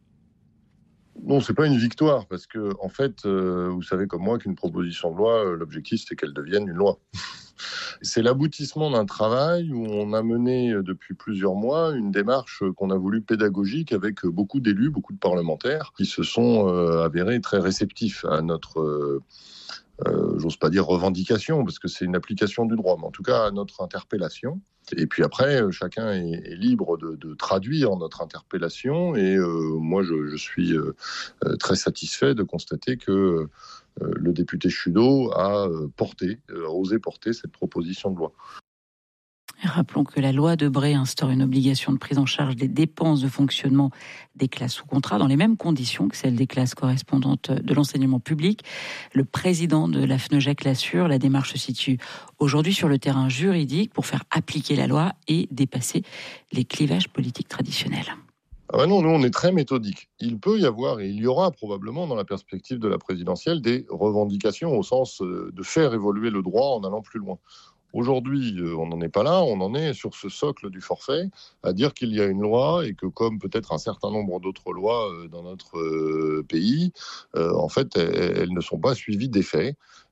Non, c'est pas une victoire, parce que, en fait, vous savez comme moi qu'une proposition de loi, l'objectif, c'est qu'elle devienne une loi. C'est l'aboutissement d'un travail où on a mené depuis plusieurs mois une démarche qu'on a voulu pédagogique avec beaucoup d'élus, beaucoup de parlementaires, qui se sont avérés très réceptifs à notre... j'ose pas dire revendication, parce que c'est une application du droit, mais en tout cas à notre interpellation. Et puis après, chacun est libre de traduire notre interpellation. Et moi, je suis très satisfait de constater que le député Chudeau a osé porter cette proposition de loi. Rappelons que la loi Debré instaure une obligation de prise en charge des dépenses de fonctionnement des classes sous contrat dans les mêmes conditions que celles des classes correspondantes de l'enseignement public. Le président de la FNOGEC l'assure, la démarche se situe aujourd'hui sur le terrain juridique pour faire appliquer la loi et dépasser les clivages politiques traditionnels. Ah ben non, nous on est très méthodique. Il peut y avoir, et il y aura probablement dans la perspective de la présidentielle, des revendications au sens de faire évoluer le droit en allant plus loin. Aujourd'hui, on n'en est pas là, on en est sur ce socle du forfait, à dire qu'il y a une loi et que comme peut-être un certain nombre d'autres lois dans notre pays, en fait, elles ne sont pas suivies des faits.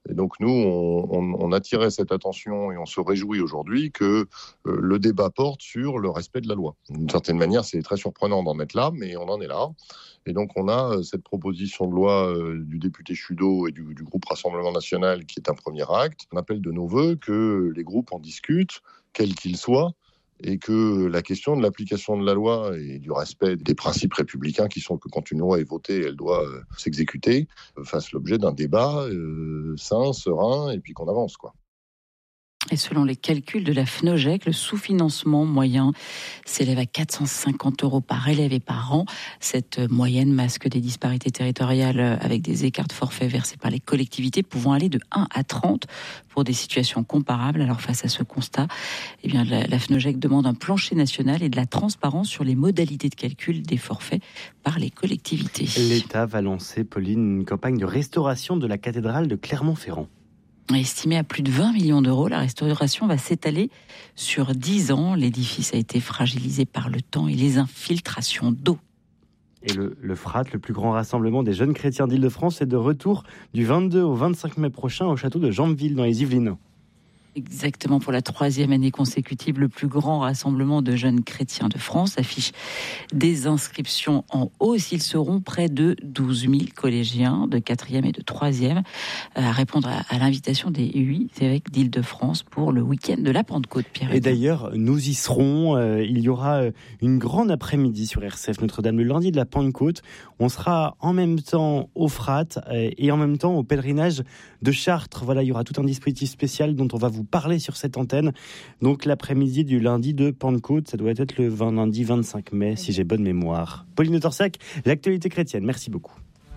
Et donc nous, on attirait cette attention et on se réjouit aujourd'hui que le débat porte sur le respect de la loi. D'une certaine manière, c'est très surprenant d'en être là, mais on en est là. Et donc on a cette proposition de loi du député Chudeau et du groupe Rassemblement National qui est un premier acte. On appelle de nos voeux que les groupes en discutent, quels qu'ils soient, et que la question de l'application de la loi et du respect des principes républicains qui sont que quand une loi est votée, elle doit s'exécuter, fasse l'objet d'un débat sain, serein, et puis qu'on avance, quoi. Et selon les calculs de la FNOGEC, le sous-financement moyen s'élève à 450 € par élève et par an. Cette moyenne masque des disparités territoriales avec des écarts de forfait versés par les collectivités pouvant aller de 1 à 30 pour des situations comparables. Alors face à ce constat, la FNOGEC demande un plancher national et de la transparence sur les modalités de calcul des forfaits par les collectivités. L'État va lancer, Pauline, une campagne de restauration de la cathédrale de Clermont-Ferrand. Estimée à plus de 20 millions d'euros, la restauration va s'étaler sur 10 ans. L'édifice a été fragilisé par le temps et les infiltrations d'eau. Et le FRAT, le plus grand rassemblement des jeunes chrétiens d'Île-de-France, est de retour du 22 au 25 mai prochain au château de Jambeville dans les Yvelines. Exactement, pour la 3e année consécutive, le plus grand rassemblement de jeunes chrétiens de France affiche des inscriptions en hausse. Ils seront près de 12 000 collégiens de 4e et de 3e à répondre à l'invitation des 8 évêques d'Île-de-France pour le week-end de la Pentecôte. Pierre. Et d'ailleurs, nous y serons. Il y aura une grande après-midi sur RCF Notre-Dame le lundi de la Pentecôte. On sera en même temps au FRAT et en même temps au pèlerinage de Chartres. Voilà, il y aura tout un dispositif spécial dont on va vous parler sur cette antenne. Donc l'après-midi du lundi de Pentecôte, ça doit être le lundi 25 mai, si j'ai bonne mémoire. Pauline Torsac, l'actualité chrétienne. Merci beaucoup.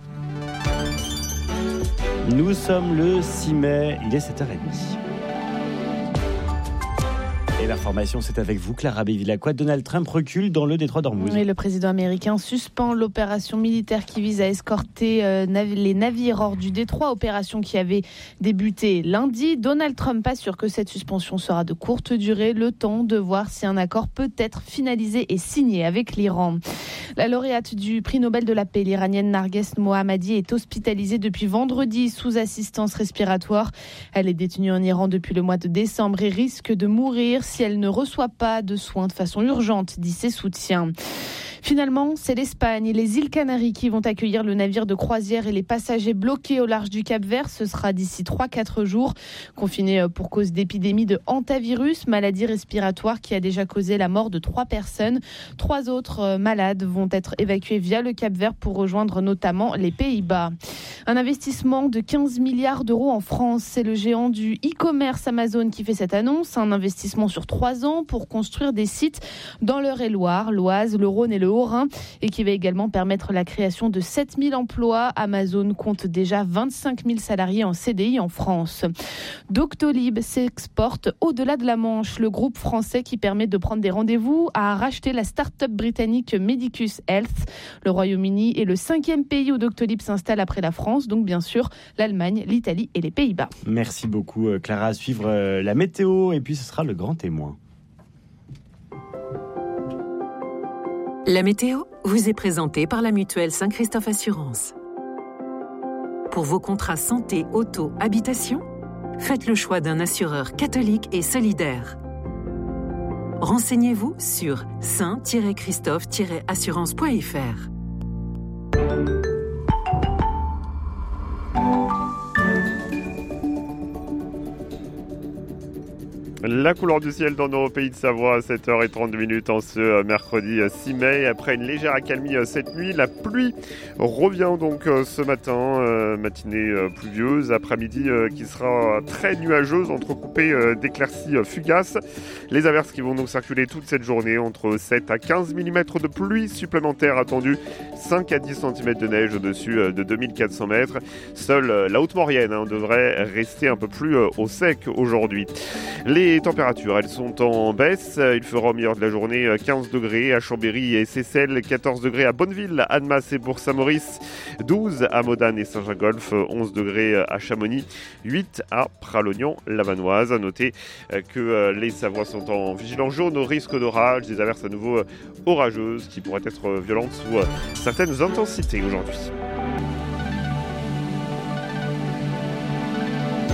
Nous sommes le 6 mai, il est 7h30. Et l'information, c'est avec vous, Clara Bevilacqua. Donald Trump recule dans le détroit d'Ormuz. Oui, le président américain suspend l'opération militaire qui vise à escorter les navires hors du détroit, opération qui avait débuté lundi. Donald Trump assure que cette suspension sera de courte durée, le temps de voir si un accord peut être finalisé et signé avec l'Iran. La lauréate du prix Nobel de la paix, l'Iranienne Narges Mohammadi, est hospitalisée depuis vendredi sous assistance respiratoire. Elle est détenue en Iran depuis le mois de décembre et risque de mourir si elle ne reçoit pas de soins de façon urgente, dit ses soutiens. Finalement, c'est l'Espagne et les îles Canaries qui vont accueillir le navire de croisière et les passagers bloqués au large du Cap-Vert. Ce sera d'ici 3-4 jours. Confinés pour cause d'épidémie de hantavirus, maladie respiratoire qui a déjà causé la mort de 3 personnes. 3 autres malades vont être évacués via le Cap-Vert pour rejoindre notamment les Pays-Bas. Un investissement de 15 milliards d'euros en France. C'est le géant du e-commerce Amazon qui fait cette annonce. Un investissement sur 3 ans pour construire des sites dans l'Eure-et-Loire, l'Oise, le Rhône et le Haut-Rhin et qui va également permettre la création de 7000 emplois. Amazon compte déjà 25 000 salariés en CDI en France. Doctolib s'exporte au-delà de la Manche. Le groupe français qui permet de prendre des rendez-vous a racheté la start-up britannique Medicus Health. Le Royaume-Uni est le 5e pays où Doctolib s'installe après la France, donc bien sûr l'Allemagne, l'Italie et les Pays-Bas. Merci beaucoup Clara. À suivre la météo et puis ce sera le grand témoin. La météo vous est présentée par la mutuelle Saint-Christophe Assurance. Pour vos contrats santé, auto, habitation, faites le choix d'un assureur catholique et solidaire. Renseignez-vous sur saint-christophe-assurance.fr. La couleur du ciel dans nos pays de Savoie à 7h30 en ce mercredi 6 mai. Après une légère accalmie cette nuit, la pluie revient donc ce matin, matinée pluvieuse, après-midi qui sera très nuageuse, entrecoupée d'éclaircies fugaces. Les averses qui vont donc circuler toute cette journée, entre 7 à 15 mm de pluie supplémentaire attendue, 5 à 10 cm de neige au-dessus de 2400 mètres. Seule la Haute-Maurienne devrait rester un peu plus au sec aujourd'hui. Les températures, elles sont en baisse. Il fera au meilleur de la journée 15 degrés à Chambéry et Seyssel, 14 degrés à Bonneville, Annemasse et Bourg-Saint-Maurice, 12 à Modane et Saint-Gingolph, 11 degrés à Chamonix, 8 à Pralognan-la-Vanoise. À noter que les Savoies sont en vigilance jaune au risque d'orage, des averses à nouveau orageuses qui pourraient être violentes sous certaines intensités aujourd'hui.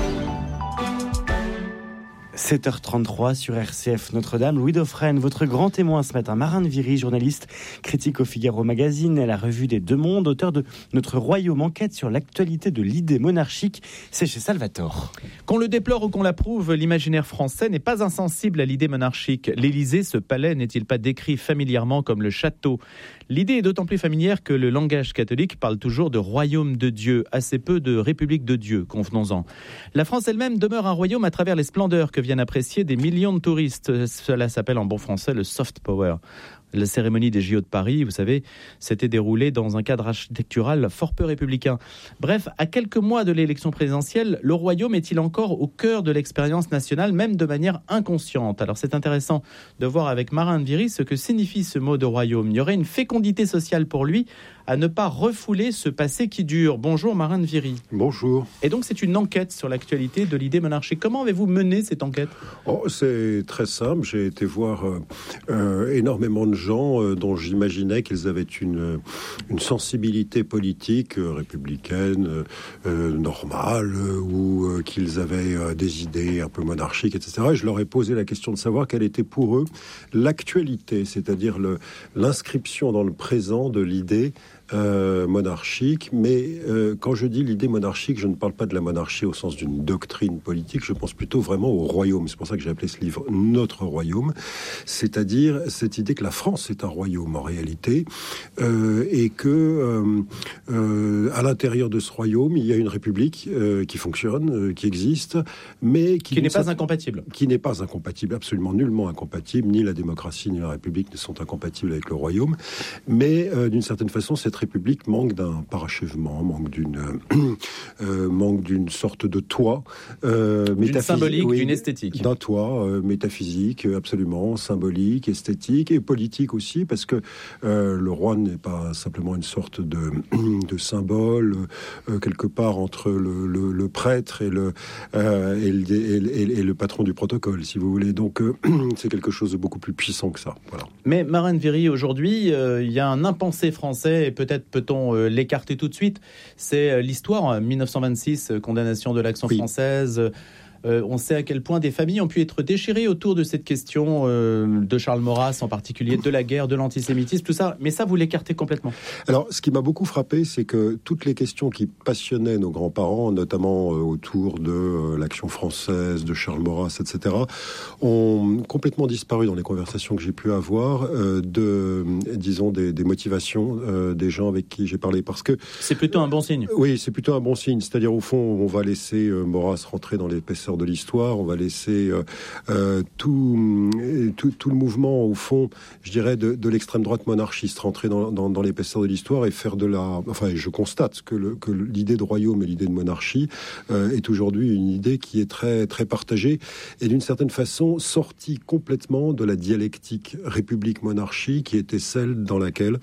7h33 sur RCF Notre-Dame. Louis Dauphren, votre grand témoin ce matin. Marin de Viry, journaliste, critique au Figaro Magazine et la revue des Deux Mondes, auteur de Notre Royaume, enquête sur l'actualité de l'idée monarchique. C'est chez Salvatore. Qu'on le déplore ou qu'on l'approuve, l'imaginaire français n'est pas insensible à l'idée monarchique. L'Élysée, ce palais, n'est-il pas décrit familièrement comme le château ? L'idée est d'autant plus familière que le langage catholique parle toujours de royaume de Dieu, assez peu de république de Dieu, convenons-en. La France elle-même demeure un royaume à travers les splendeurs que viennent apprécier des millions de touristes. Cela s'appelle en bon français le soft power. La cérémonie des JO de Paris, vous savez, s'était déroulée dans un cadre architectural fort peu républicain. Bref, à quelques mois de l'élection présidentielle, le royaume est-il encore au cœur de l'expérience nationale, même de manière inconsciente ? Alors c'est intéressant de voir avec Marin de Viry ce que signifie ce mot de royaume. Il y aurait une fécondité sociale pour lui à ne pas refouler ce passé qui dure. Bonjour Marin de Viry. Bonjour. Et donc c'est une enquête sur l'actualité de l'idée monarchique. Comment avez-vous mené cette enquête ? C'est très simple. J'ai été voir énormément de gens dont j'imaginais qu'ils avaient une sensibilité politique républicaine normale ou qu'ils avaient des idées un peu monarchiques, etc. Et je leur ai posé la question de savoir quelle était pour eux l'actualité, c'est-à-dire l'inscription dans le présent de l'idée monarchique, mais quand je dis l'idée monarchique, je ne parle pas de la monarchie au sens d'une doctrine politique, je pense plutôt vraiment au royaume. C'est pour ça que j'ai appelé ce livre Notre Royaume, c'est-à-dire cette idée que la France est un royaume en réalité, et que à l'intérieur de ce royaume, il y a une république qui fonctionne, qui existe, mais qui n'est pas incompatible. Qui n'est pas incompatible, absolument nullement incompatible, ni la démocratie ni la république ne sont incompatibles avec le royaume, mais d'une certaine façon, cette République manque d'un parachèvement, manque d'une sorte de toit d'une symbolique, d'une esthétique. D'un toit métaphysique, absolument, symbolique, esthétique et politique aussi, parce que le roi n'est pas simplement une sorte de symbole quelque part entre le prêtre et le patron du protocole, si vous voulez. Donc c'est quelque chose de beaucoup plus puissant que ça. Voilà. Mais Marin de Viry, aujourd'hui, il y a un impensé français, et peut-être peut-on l'écarter tout de suite. C'est l'histoire, 1926, condamnation de l'action française. On sait à quel point des familles ont pu être déchirées autour de cette question de Charles Maurras, en particulier de la guerre, de l'antisémitisme, tout ça. Mais ça, vous l'écartez complètement. Alors, ce qui m'a beaucoup frappé, c'est que toutes les questions qui passionnaient nos grands-parents, notamment autour de l'action française, de Charles Maurras, etc., ont complètement disparu dans les conversations que j'ai pu avoir des motivations des gens avec qui j'ai parlé. Parce que c'est plutôt un bon signe. Oui, c'est plutôt un bon signe. C'est-à-dire, au fond, on va laisser Maurras rentrer dans l'épaisseur de l'histoire, on va laisser tout le mouvement, au fond, je dirais, de l'extrême droite monarchiste rentrer dans l'épaisseur de l'histoire et faire je constate que l'idée de royaume et l'idée de monarchie est aujourd'hui une idée qui est très, très partagée et d'une certaine façon sortie complètement de la dialectique république-monarchie qui était celle dans laquelle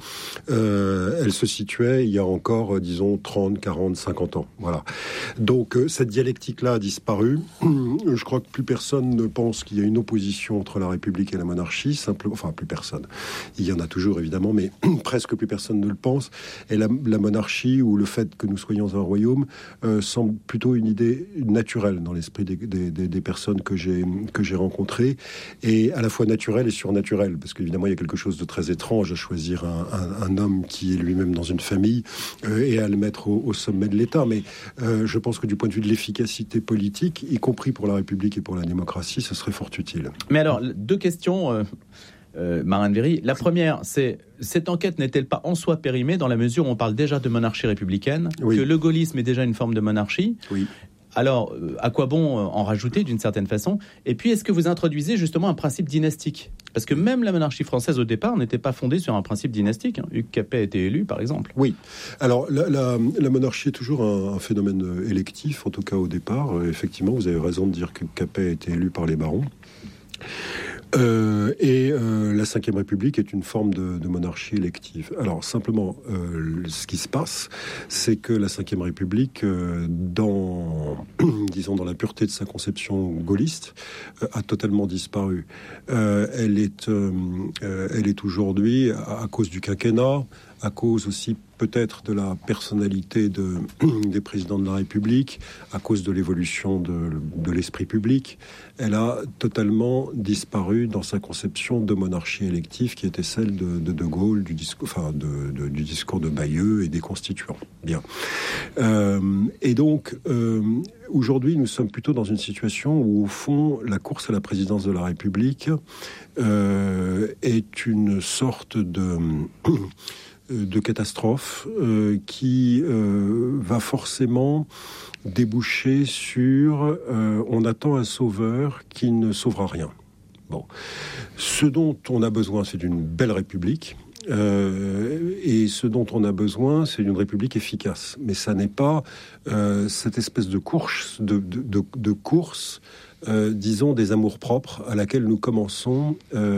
elle se situait il y a encore, disons, 30, 40, 50 ans. Voilà. Donc, cette dialectique-là a disparu. Je crois que plus personne ne pense qu'il y a une opposition entre la République et la monarchie, enfin plus personne. Il y en a toujours évidemment, mais presque plus personne ne le pense. Et la monarchie ou le fait que nous soyons un royaume semble plutôt une idée naturelle dans l'esprit des personnes que j'ai rencontrées, et à la fois naturelle et surnaturelle, parce qu'évidemment il y a quelque chose de très étrange à choisir un homme qui est lui-même dans une famille et à le mettre au sommet de l'État. Mais je pense que du point de vue de l'efficacité politique, y compris pour la République et pour la démocratie, ce serait fort utile. Mais alors, deux questions, Marin de Viry. La première, c'est, cette enquête n'est-elle pas en soi périmée dans la mesure où on parle déjà de monarchie républicaine, que le gaullisme est déjà une forme de monarchie ? Oui. Alors, à quoi bon en rajouter d'une certaine façon ? Et puis, est-ce que vous introduisez justement un principe dynastique ? Parce que même la monarchie française, au départ, n'était pas fondée sur un principe dynastique. Hugues Capet a été élu, par exemple. Oui. Alors, la monarchie est toujours un phénomène électif, en tout cas au départ. Effectivement, vous avez raison de dire que Capet a été élu par les barons. La Ve République est une forme de monarchie élective. Alors simplement, ce qui se passe, c'est que la Ve République, dans la pureté de sa conception gaulliste, a totalement disparu. Elle est aujourd'hui, à cause du quinquennat, à cause aussi peut-être de la personnalité des présidents de la République, à cause de l'évolution de l'esprit public. Elle a totalement disparu dans sa conception de monarchie élective qui était celle de Gaulle, du discours de Bayeux et des constituants. Bien. Et donc, aujourd'hui, nous sommes plutôt dans une situation où, au fond, la course à la présidence de la République est une sorte de catastrophe qui va forcément déboucher sur on attend un sauveur qui ne sauvera rien. Bon. Ce dont on a besoin, c'est d'une belle République. Et ce dont on a besoin, c'est d'une République efficace. Mais ça n'est pas cette espèce de course, disons, des amours-propres à laquelle nous commençons,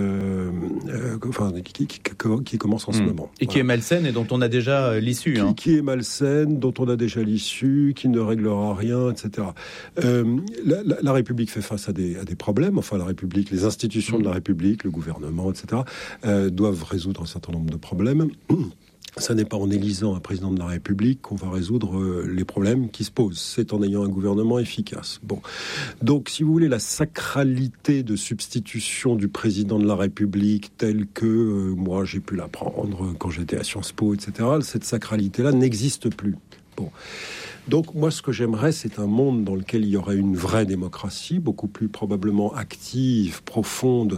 qui commence en ce moment. Et qui est malsaine et dont on a déjà l'issue. Qui est malsaine, dont on a déjà l'issue, qui ne réglera rien, etc. La République fait face à des problèmes. Enfin, la République, les institutions de la République, le gouvernement, etc., doivent résoudre un certain nombre de problèmes. Ça n'est pas en élisant un président de la République qu'on va résoudre les problèmes qui se posent. C'est en ayant un gouvernement efficace. Bon. Donc, si vous voulez, la sacralité de substitution du président de la République telle que moi j'ai pu l'apprendre quand j'étais à Sciences Po, etc., cette sacralité-là n'existe plus. Bon. Donc, moi, ce que j'aimerais, c'est un monde dans lequel il y aurait une vraie démocratie, beaucoup plus probablement active, profonde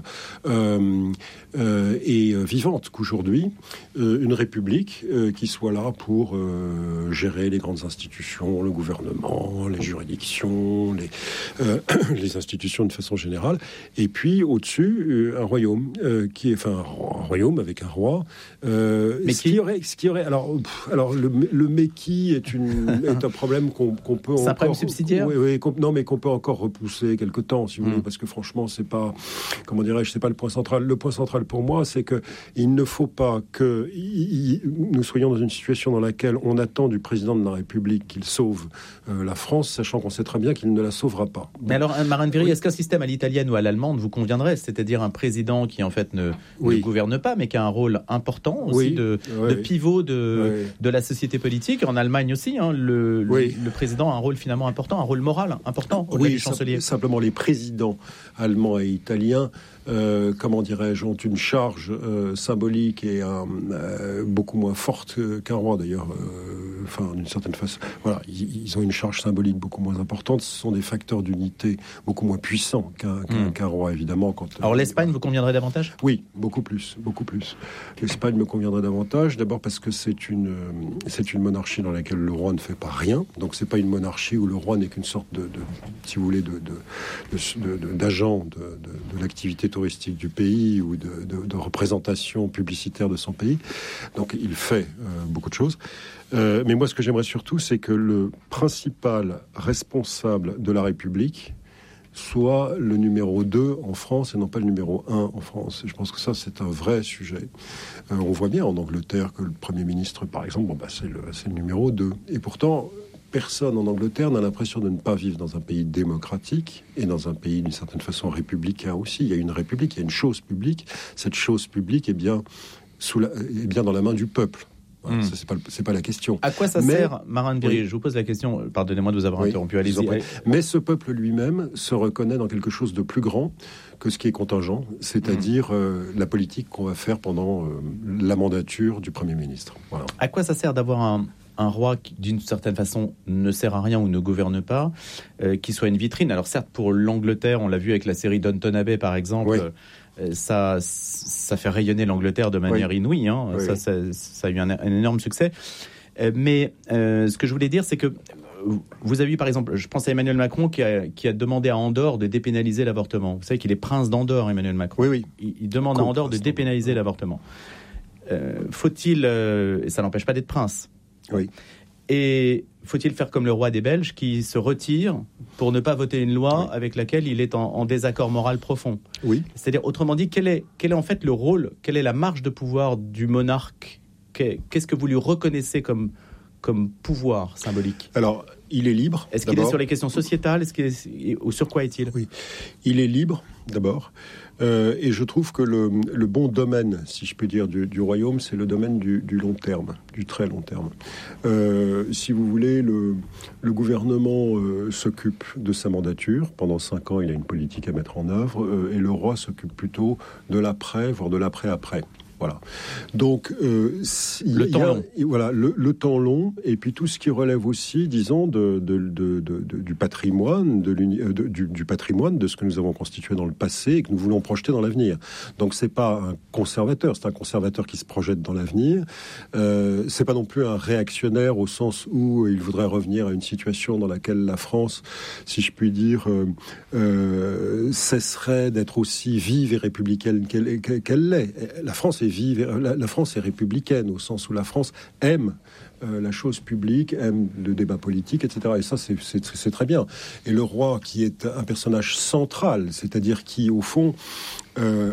et vivante qu'aujourd'hui. Une république qui soit là pour gérer les grandes institutions, le gouvernement, les juridictions, les institutions de façon générale. Et puis, au-dessus, un royaume, un royaume avec un roi. Mais ce qui aurait... Alors, le mais qui est un problème qu'on peut encore... C'est un problème subsidiaire ? Oui, mais qu'on peut encore repousser quelque temps, si vous voulez, parce que franchement, c'est pas... Comment dirais-je, c'est pas le point central. Le point central pour moi, c'est que il ne faut pas que nous soyons dans une situation dans laquelle on attend du président de la République qu'il sauve la France, sachant qu'on sait très bien qu'il ne la sauvera pas. Bon. Mais alors, Marine Viry, est-ce qu'un système à l'italienne ou à l'allemande vous conviendrait ? C'est-à-dire un président qui, en fait, ne gouverne pas, mais qui a un rôle important aussi de pivot de la société politique. En Allemagne aussi, le président a un rôle finalement important, un rôle moral important au-delà du chancelier. Simplement, les présidents allemands et italiens, comment dirais-je, ont une charge symbolique et beaucoup moins forte qu'un roi d'ailleurs. D'une certaine façon, voilà, ils ont une charge symbolique beaucoup moins importante. Ce sont des facteurs d'unité beaucoup moins puissants qu'un roi, évidemment. Alors l'Espagne vous conviendrait davantage ? Oui, beaucoup plus. L'Espagne me conviendrait davantage. D'abord parce que c'est une monarchie dans laquelle le roi ne fait pas rien. Donc c'est pas une monarchie où le roi n'est qu'une sorte si vous voulez, d'agent de l'activité touristique du pays ou de représentation publicitaire de son pays. Donc il fait beaucoup de choses. Mais moi, ce que j'aimerais surtout, c'est que le principal responsable de la République soit le numéro 2 en France et non pas le numéro 1 en France. Et je pense que ça, c'est un vrai sujet. On voit bien en Angleterre que le Premier ministre, par exemple, c'est le numéro 2. Et pourtant, personne en Angleterre n'a l'impression de ne pas vivre dans un pays démocratique et dans un pays, d'une certaine façon, républicain aussi. Il y a une république, il y a une chose publique. Cette chose publique est bien dans la main du peuple. Voilà, ça, c'est pas la question. À quoi ça sert, Marine Viry ? Je vous pose la question, pardonnez-moi de vous avoir interrompu, allez-y. Mais ce peuple lui-même se reconnaît dans quelque chose de plus grand que ce qui est contingent, c'est-à-dire la politique qu'on va faire pendant la mandature du Premier ministre. Voilà. À quoi ça sert d'avoir un roi qui, d'une certaine façon, ne sert à rien ou ne gouverne pas, qui soit une vitrine ? Alors certes, pour l'Angleterre, on l'a vu avec la série Downton Abbey, par exemple, ça fait rayonner l'Angleterre de manière inouïe. Ça a eu un énorme succès. Mais ce que je voulais dire, c'est que vous avez vu, par exemple, je pense à Emmanuel Macron qui a demandé à Andorre de dépénaliser l'avortement. Vous savez qu'il est prince d'Andorre, Emmanuel Macron. Oui. Il demande à Andorre de dépénaliser l'avortement. Faut-il... et ça n'empêche pas d'être prince. Oui. Et faut-il faire comme le roi des Belges qui se retire pour ne pas voter une loi avec laquelle il est en désaccord moral profond ? Oui. C'est-à-dire, autrement dit, quel est en fait le rôle, quelle est la marge de pouvoir du monarque ? Qu'est-ce que vous lui reconnaissez comme pouvoir symbolique ? Alors, il est libre. Est-ce qu'il est sur les questions sociétales? Ou sur quoi est-il? Oui, il est libre, d'abord. Et je trouve que le bon domaine, si je peux dire, du royaume, c'est le domaine du long terme, du très long terme. Si vous voulez, le gouvernement s'occupe de sa mandature. Pendant 5 ans, il a une politique à mettre en œuvre. Et le roi s'occupe plutôt de l'après, voire de l'après-après. Voilà. Donc, le temps long, et puis tout ce qui relève aussi, disons, du patrimoine, du patrimoine de ce que nous avons constitué dans le passé et que nous voulons projeter dans l'avenir. Donc, c'est pas un conservateur, c'est un conservateur qui se projette dans l'avenir. C'est pas non plus un réactionnaire au sens où il voudrait revenir à une situation dans laquelle la France, si je puis dire, cesserait d'être aussi vive et républicaine qu'elle l'est. La France est républicaine au sens où la France aime la chose publique, aime le débat politique, etc. Et ça, c'est très bien. Et le roi, qui est un personnage central, c'est-à-dire qui, au fond,